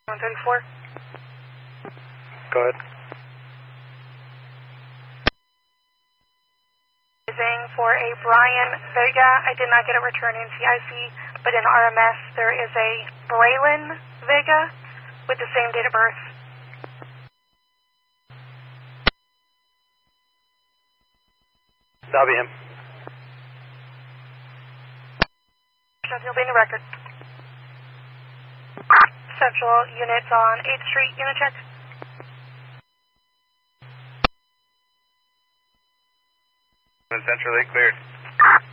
134. Go ahead. For a Brian Vega, I did not get a return in CIC, but in RMS there is a Braylon Vega with the same date of birth. That'll be him. He'll be in the record. Central units on 8th Street, unit check. Centrally cleared.